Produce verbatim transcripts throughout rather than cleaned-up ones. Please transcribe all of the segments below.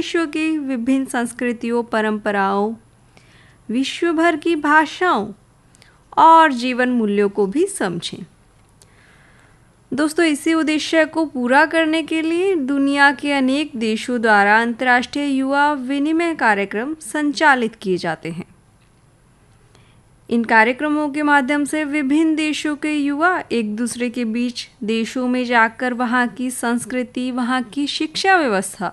विश्व की विभिन्न संस्कृतियों, परंपराओं, विश्व भर की भाषाओं और जीवन मूल्यों को भी समझें। दोस्तों, इसी उद्देश्य को पूरा करने के लिए दुनिया के अनेक देशों द्वारा अंतर्राष्ट्रीय युवा विनिमय कार्यक्रम संचालित किए जाते हैं। इन कार्यक्रमों के माध्यम से विभिन्न देशों के युवा एक दूसरे के बीच देशों में जाकर वहाँ की संस्कृति, वहाँ की शिक्षा व्यवस्था,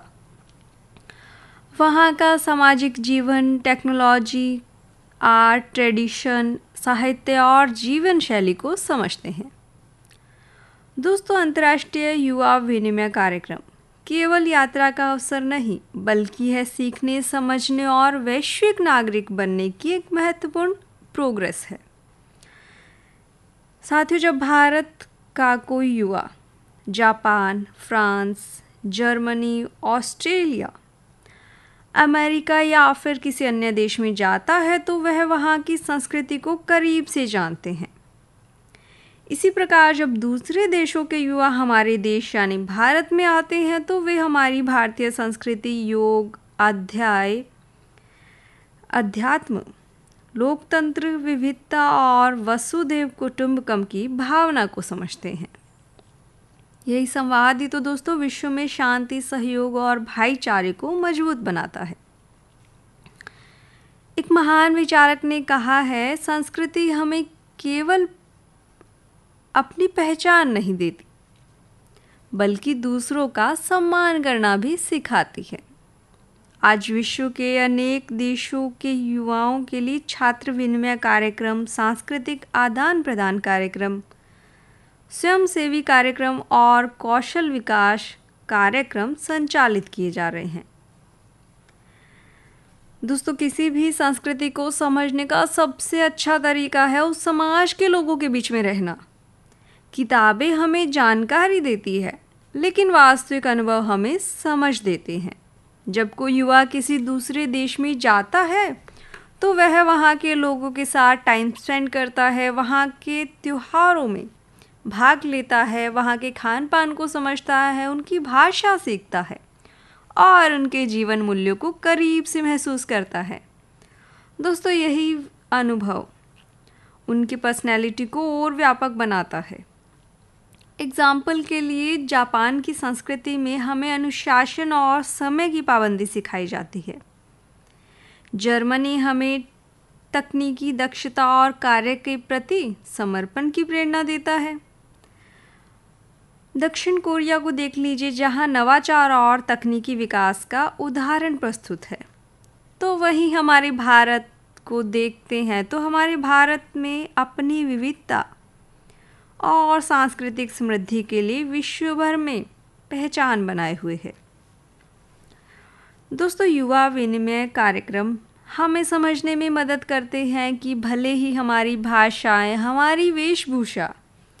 वहाँ का सामाजिक जीवन, टेक्नोलॉजी, आर्ट, ट्रेडिशन, साहित्य और जीवन शैली को समझते हैं। दोस्तों, अंतर्राष्ट्रीय युवा विनिमय कार्यक्रम केवल यात्रा का अवसर नहीं, बल्कि है सीखने, समझने और वैश्विक नागरिक बनने की एक महत्वपूर्ण प्रोग्रेस है। साथियों, जब भारत का कोई युवा Japan, France, Germany, Australia, America या फिर किसी अन्य देश में जाता है तो वह वहाँ की संस्कृति को करीब से जानते हैं। इसी प्रकार जब दूसरे देशों के युवा हमारे देश यानी भारत में आते हैं तो वे हमारी भारतीय संस्कृति, योग, अध्याय, अध्यात्म, लोकतंत्र, विविधता और वसुधैव कुटुंबकम की भावना को समझते हैं। यही संवाद ही तो दोस्तों विश्व में शांति, सहयोग और भाईचारे को मजबूत बनाता है। एक महान विचारक ने कहा है, संस्कृति हमें केवल अपनी पहचान नहीं देती, बल्कि दूसरों का सम्मान करना भी सिखाती है। आज विश्व के अनेक देशों के युवाओं के लिए छात्र विनिमय कार्यक्रम, सांस्कृतिक आदान प्रदान कार्यक्रम, स्वयंसेवी कार्यक्रम और कौशल विकास कार्यक्रम संचालित किए जा रहे हैं। दोस्तों, किसी भी संस्कृति को समझने का सबसे अच्छा तरीका है उस समाज के लोगों के बीच में रहना। किताबें हमें जानकारी देती है, लेकिन वास्तविक अनुभव हमें समझ देते हैं। जब कोई युवा किसी दूसरे देश में जाता है तो वह वहाँ के लोगों के साथ टाइम स्पेंड करता है, वहाँ के त्योहारों में भाग लेता है, वहाँ के खान पान को समझता है, उनकी भाषा सीखता है और उनके जीवन मूल्यों को करीब से महसूस करता है। दोस्तों, यही अनुभव उनकी पर्सनैलिटी को और व्यापक बनाता है। एग्जाम्पल के लिए जापान की संस्कृति में हमें अनुशासन और समय की पाबंदी सिखाई जाती है। जर्मनी हमें तकनीकी दक्षता और कार्य के प्रति समर्पण की प्रेरणा देता है। दक्षिण कोरिया को देख लीजिए, जहां नवाचार और तकनीकी विकास का उदाहरण प्रस्तुत है। तो वहीं हमारे भारत को देखते हैं तो हमारे भारत में अपनी विविधता और सांस्कृतिक समृद्धि के लिए विश्व भर में पहचान बनाए हुए है। दोस्तों, युवा विनिमय कार्यक्रम हमें समझने में मदद करते हैं कि भले ही हमारी भाषाएं, हमारी वेशभूषा,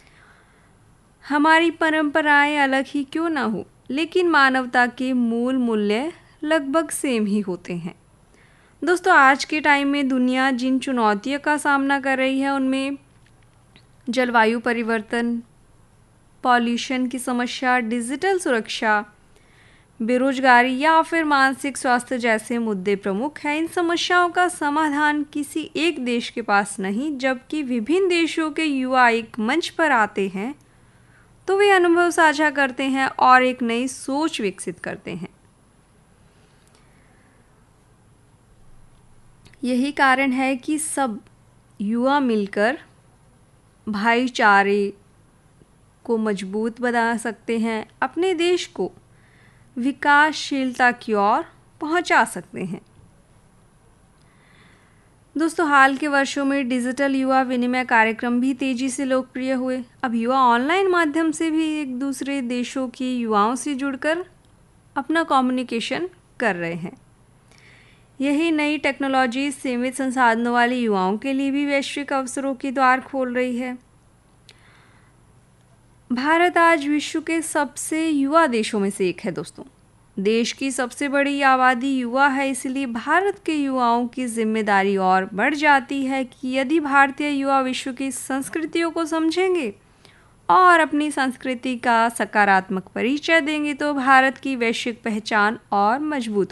हमारी परंपराएं अलग ही क्यों ना हो, लेकिन मानवता के मूल मूल्य लगभग सेम ही होते हैं। दोस्तों, आज के टाइम में दुनिया जिन चुनौतियों का सामना कर रही है उनमें जलवायु परिवर्तन, पॉल्यूशन की समस्या, डिजिटल सुरक्षा, बेरोजगारी या फिर मानसिक स्वास्थ्य जैसे मुद्दे प्रमुख हैं। इन समस्याओं का समाधान किसी एक देश के पास नहीं, जबकि विभिन्न देशों के युवा एक मंच पर आते हैं तो वे अनुभव साझा करते हैं और एक नई सोच विकसित करते हैं। यही कारण है कि सब युवा मिलकर भाईचारे को मजबूत बना सकते हैं, अपने देश को विकासशीलता की ओर पहुंचा सकते हैं। दोस्तों, हाल के वर्षों में डिजिटल युवा विनिमय कार्यक्रम भी तेजी से लोकप्रिय हुए। अब युवा ऑनलाइन माध्यम से भी एक दूसरे देशों के युवाओं से जुड़कर अपना कम्युनिकेशन कर रहे हैं। यही नई टेक्नोलॉजी सीमित संसाधनों वाले युवाओं के लिए भी वैश्विक अवसरों के द्वार खोल रही है। भारत आज विश्व के सबसे युवा देशों में से एक है। दोस्तों, देश की सबसे बड़ी आबादी युवा है, इसलिए भारत के युवाओं की जिम्मेदारी और बढ़ जाती है कि यदि भारतीय युवा विश्व की संस्कृतियों को समझेंगे और अपनी संस्कृति का सकारात्मक परिचय देंगे तो भारत की वैश्विक पहचान और मजबूत